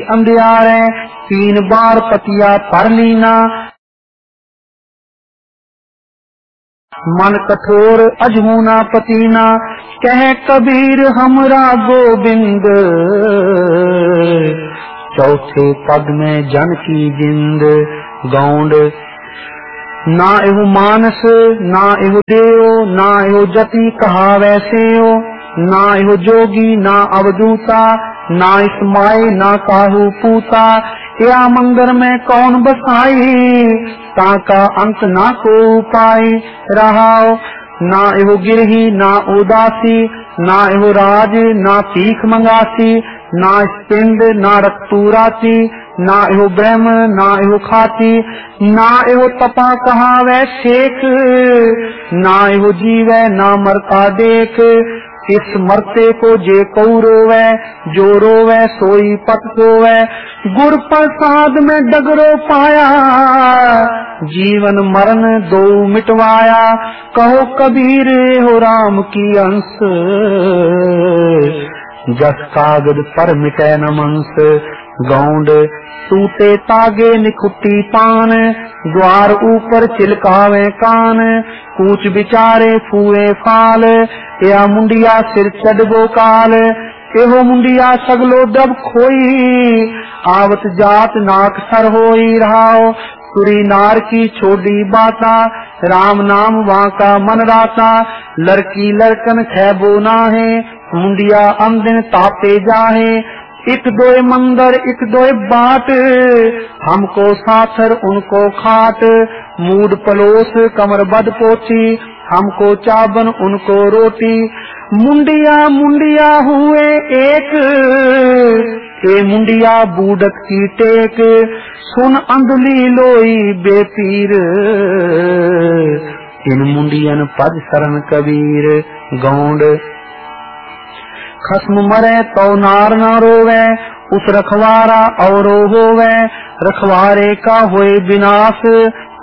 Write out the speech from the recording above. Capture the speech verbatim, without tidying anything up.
अंधियारे, तीन बार पतिया पर लीना। मन कठोर अजहूना पतीना, कह कबीर हमरा गोविंद, चौथे पद में जन की जिंद। गौंड ना एहो मानस ना एहो देव, ना एहो जति कहा वैसे हो, ना एहो जोगी ना अवधूता, ना इस माए ना काहू पूता। या मंदिर में कौन बसाई, ताका अंत ना को पाई रहाओ। ना एहो गिरही ना उदासी, ना एहो राज ना पीख मंगासी, ना पिंड ना रक्तूराती, ना एहो ब्रह्म ना एहो खाती, ना एहो तपा कहावे शेख, ना एहो जीवे ना मरता देख। इस मरते को जे को रोवे, जो रोवे सोई पत सोवे। गुर प्रसाद में डगरो पाया, जीवन मरण दो मिटवाया। कहो कबीर हो राम की अंश, जस कागज पर मिटे न मंस। गौंड सूते तागे निखुट्टी पान, द्वार ऊपर चिलकावे कान। कूच बिचारे फूए फाल, या मुंडिया सिर चढ़गो काल। एहो मुंडिया सगलो डब खोई, आवत जात नाक सर होई रहाओ। सुरी नार की छोड़ी बाता, राम नाम वहाँ का मन राता। लड़की लड़कन खैबो नाहे, मुंडिया अंदिन तापे जाहे। एक दोए मंदर एक दोए बाट, हमको साथर उनको खाट। मूड पलोस कमर बद पोची, हमको चाबन उनको रोटी। मुंडिया मुंडिया हुए एक, ए मुंडिया बूढ़त की टेक। सुन अंधली लोई बेपीर, इन मुंडियन पद शरण कबीर। गौंड खस्म मरे तो नार न रोवे, उस रखवारा औरो होवे। रखवारे का होए विनाश,